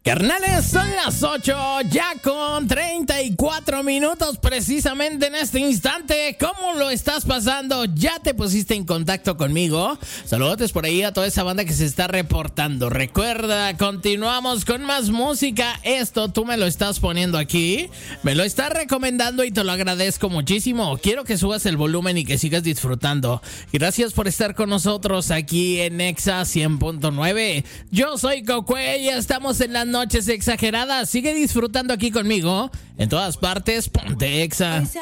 Carnales, son las 8 ya con 34 minutos precisamente en este instante. ¿Cómo lo estás pasando? ¿Ya te pusiste en contacto conmigo? Saludos por ahí a toda esa banda que se está reportando. Recuerda, continuamos con más música. Esto tú me lo estás poniendo aquí, me lo estás recomendando y te lo agradezco muchísimo. Quiero que subas el volumen y que sigas disfrutando. Gracias por estar con nosotros aquí en Exa 100.9. Yo soy Cocue y estamos en las noches exageradas. Sigue disfrutando aquí conmigo. En todas partes, ponte Exa.